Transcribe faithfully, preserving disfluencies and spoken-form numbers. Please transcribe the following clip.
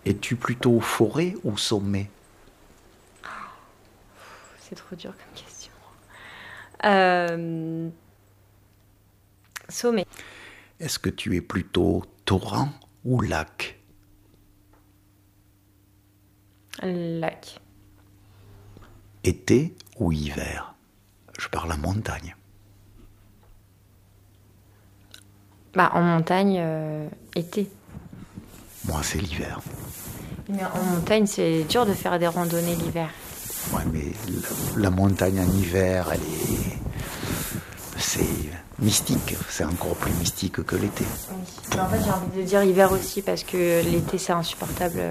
Es-tu plutôt forêt ou sommet? C'est trop dur comme question. Euh... Sommet. Est-ce que tu es plutôt torrent ou lac? Lac. Été ou hiver? Je parle en montagne. Bah, en montagne, euh, été. Moi, c'est l'hiver. Mais en montagne, c'est dur de faire des randonnées l'hiver. Ouais, mais la, la montagne en hiver, elle est... C'est mystique. C'est encore plus mystique que l'été. Oui. Mais en fait, j'ai envie de dire hiver aussi parce que l'été, c'est insupportable.